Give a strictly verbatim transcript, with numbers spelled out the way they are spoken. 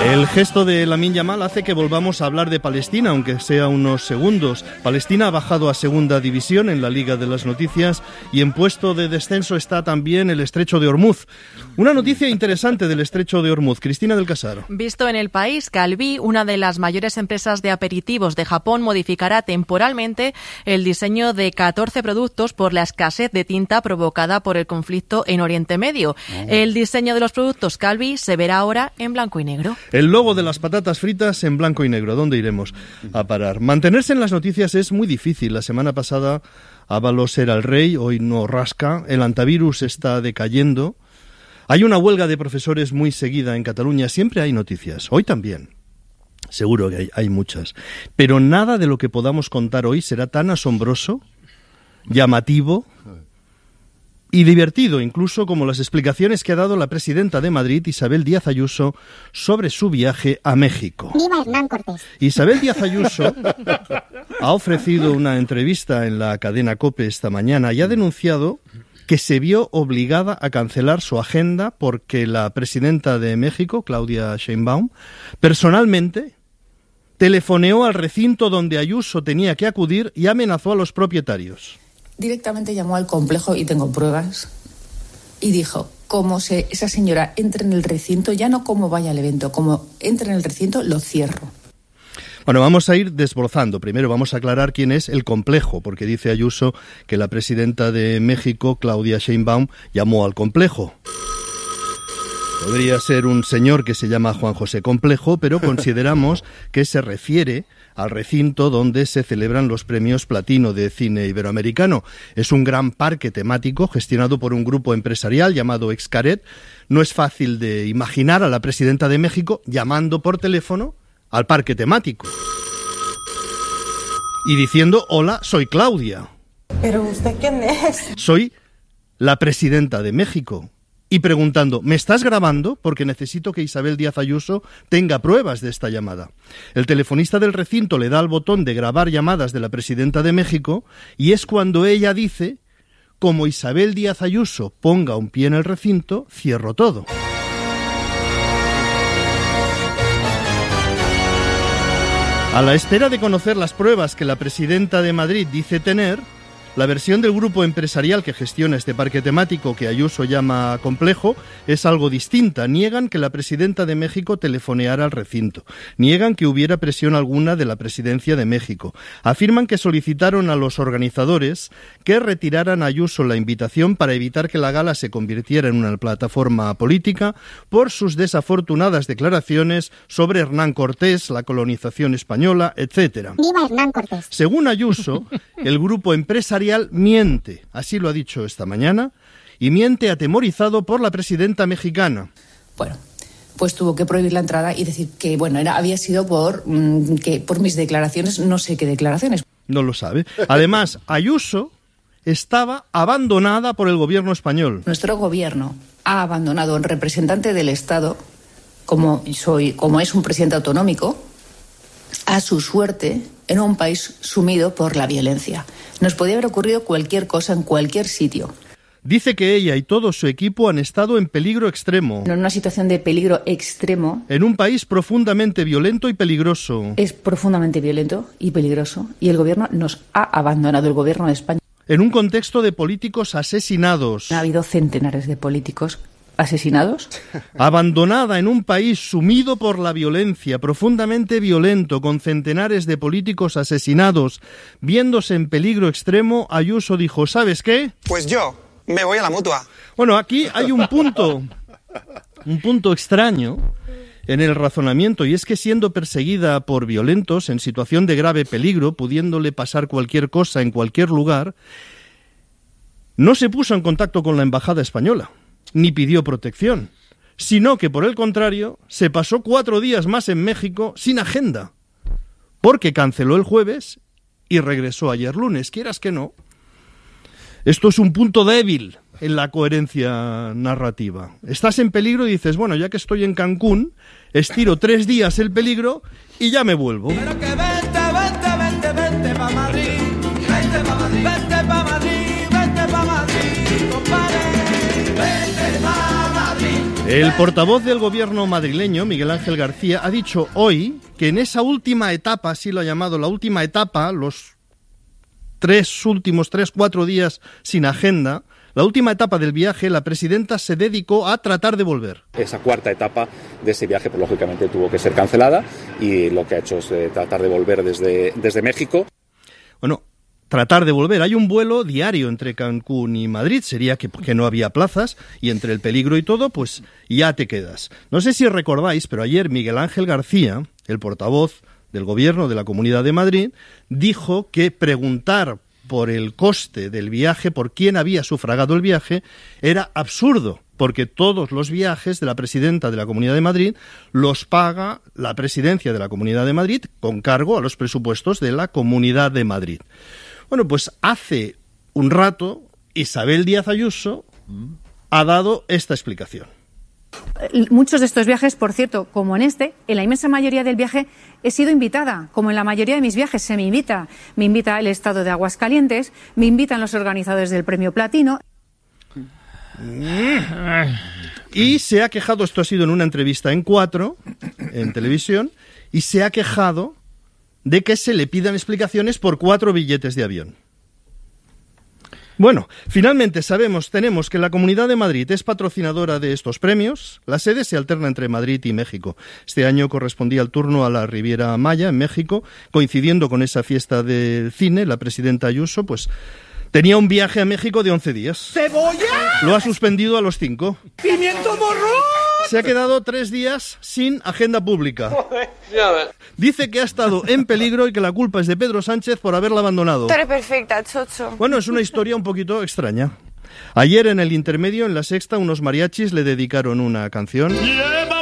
El gesto de Lamine Yamal hace que volvamos a hablar de Palestina, aunque sea unos segundos. Palestina ha bajado a segunda división en la Liga de las Noticias y en puesto de descenso está también el Estrecho de Ormuz. Una noticia interesante del Estrecho de Ormuz. Cristina del Casar. Visto en el país, Calbee, una de las mayores empresas de aperitivos de Japón, modificará temporalmente el diseño de catorce productos por la escasez de tinta provocada por el conflicto en Oriente Medio. Oh. El diseño de los productos Calbee se verá ahora en blanco y negro. El logo de las patatas fritas en blanco y negro. ¿Dónde iremos a parar? Mantenerse en las noticias es muy difícil. La semana pasada Ábalos era el rey, hoy no rasca. El antivirus está decayendo. Hay una huelga de profesores muy seguida en Cataluña. Siempre hay noticias. Hoy también. Seguro que hay, hay muchas. Pero nada de lo que podamos contar hoy será tan asombroso, llamativo y divertido, incluso como las explicaciones que ha dado la presidenta de Madrid, Isabel Díaz Ayuso, sobre su viaje a México. ¡Viva Hernán Cortés! Isabel Díaz Ayuso ha ofrecido una entrevista en la cadena COPE esta mañana y ha denunciado que se vio obligada a cancelar su agenda porque la presidenta de México, Claudia Sheinbaum, personalmente telefoneó al recinto donde Ayuso tenía que acudir y amenazó a los propietarios. Directamente llamó al complejo, y tengo pruebas, y dijo, como se, esa señora entre en el recinto, ya no como vaya al evento, como entre en el recinto, lo cierro. Bueno, vamos a ir desbrozando. Primero vamos a aclarar quién es el complejo, porque dice Ayuso que la presidenta de México, Claudia Sheinbaum, llamó al complejo. Podría ser un señor que se llama Juan José Complejo, pero consideramos que se refiere al recinto donde se celebran los premios Platino de cine iberoamericano. Es un gran parque temático gestionado por un grupo empresarial llamado Xcaret. No es fácil de imaginar a la presidenta de México llamando por teléfono al parque temático y diciendo, hola, soy Claudia. ¿Pero usted quién es? Soy la presidenta de México. Y preguntando, ¿me estás grabando? Porque necesito que Isabel Díaz Ayuso tenga pruebas de esta llamada. El telefonista del recinto le da al botón de grabar llamadas de la presidenta de México y es cuando ella dice, como Isabel Díaz Ayuso ponga un pie en el recinto, cierro todo. A la espera de conocer las pruebas que la presidenta de Madrid dice tener, la versión del grupo empresarial que gestiona este parque temático, que Ayuso llama complejo, es algo distinta. Niegan que la presidenta de México telefoneara al recinto. Niegan que hubiera presión alguna de la presidencia de México. Afirman que solicitaron a los organizadores que retiraran a Ayuso la invitación para evitar que la gala se convirtiera en una plataforma política por sus desafortunadas declaraciones sobre Hernán Cortés, la colonización española, etcétera. ¡Viva Hernán Cortés! Según Ayuso, el grupo empresarial miente, así lo ha dicho esta mañana, y miente atemorizado por la presidenta mexicana. Bueno, pues tuvo que prohibir la entrada y decir que, bueno, era, había sido por, mmm, que, por mis declaraciones, no sé qué declaraciones. No lo sabe. Además, Ayuso estaba abandonada por el gobierno español. Nuestro gobierno ha abandonado a un representante del Estado, como, soy, como es un presidente autonómico, a su suerte en un país sumido por la violencia. Nos podía haber ocurrido cualquier cosa en cualquier sitio. Dice que ella y todo su equipo han estado en peligro extremo. En una situación de peligro extremo. En un país profundamente violento y peligroso. Es profundamente violento y peligroso. Y el gobierno nos ha abandonado, el gobierno de España. En un contexto de políticos asesinados. Ha habido centenares de políticos asesinados. Abandonada en un país sumido por la violencia, profundamente violento, con centenares de políticos asesinados, viéndose en peligro extremo, Ayuso dijo, ¿sabes qué? Pues yo me voy a la Mutua. Bueno, aquí hay un punto, un punto extraño en el razonamiento, y es que siendo perseguida por violentos, en situación de grave peligro, pudiéndole pasar cualquier cosa en cualquier lugar, no se puso en contacto con la embajada española, ni pidió protección, sino que, por el contrario, se pasó cuatro días más en México sin agenda, porque canceló el jueves y regresó ayer lunes, quieras que no. Esto es un punto débil en la coherencia narrativa. Estás en peligro y dices, bueno, ya que estoy en Cancún, estiro tres días el peligro y ya me vuelvo. Pero que vente, vente, vente, vente pa' Madrid, vente pa' Madrid, vente pa' Madrid, vente pa' Madrid, compadre, vente pa' Madrid. El portavoz del gobierno madrileño, Miguel Ángel García, ha dicho hoy que en esa última etapa, así lo ha llamado, la última etapa, los tres últimos, tres, cuatro días sin agenda, la última etapa del viaje, la presidenta se dedicó a tratar de volver. Esa cuarta etapa de ese viaje, pues, lógicamente tuvo que ser cancelada y lo que ha hecho es eh, tratar de volver desde, desde México. Bueno, tratar de volver. Hay un vuelo diario entre Cancún y Madrid, sería que, que no había plazas, y entre el peligro y todo, pues ya te quedas. No sé si recordáis, pero ayer Miguel Ángel García, el portavoz del gobierno de la Comunidad de Madrid, dijo que preguntar por el coste del viaje, por quién había sufragado el viaje, era absurdo, porque todos los viajes de la presidenta de la Comunidad de Madrid los paga la presidencia de la Comunidad de Madrid con cargo a los presupuestos de la Comunidad de Madrid. Bueno, pues hace un rato Isabel Díaz Ayuso ha dado esta explicación. Muchos de estos viajes, por cierto, como en este, en la inmensa mayoría del viaje he sido invitada, como en la mayoría de mis viajes se me invita. Me invita el Estado de Aguascalientes, me invitan los organizadores del Premio Platino. Y se ha quejado, esto ha sido en una entrevista en Cuatro, en televisión, y se ha quejado de que se le pidan explicaciones por cuatro billetes de avión. Bueno, finalmente sabemos, tenemos que la Comunidad de Madrid es patrocinadora de estos premios. La sede se alterna entre Madrid y México. Este año correspondía el turno a la Riviera Maya, en México, coincidiendo con esa fiesta del cine. La presidenta Ayuso, pues, tenía un viaje a México de once días. ¡Cebolla! Lo ha suspendido a los cinco. ¡Pimiento morrón! Se ha quedado tres días sin agenda pública. Dice que ha estado en peligro y que la culpa es de Pedro Sánchez por haberla abandonado. Tú eres perfecta, chocho. Bueno, es una historia un poquito extraña. Ayer en el intermedio, en La Sexta, unos mariachis le dedicaron una canción. ¡Lleva!